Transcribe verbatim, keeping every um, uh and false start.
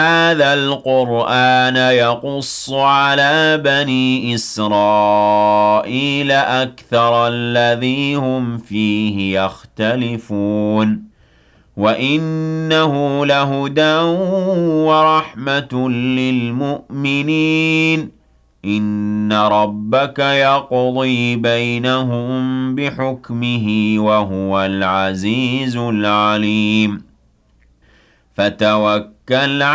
هذا القرآن يقص على بني إسرائيل أكثر الذي هم فيه يختلفون وإنه لهدى ورحمة للمؤمنين إن ربك يقضي بينهم بحكمه وهو العزيز العليم فتوكل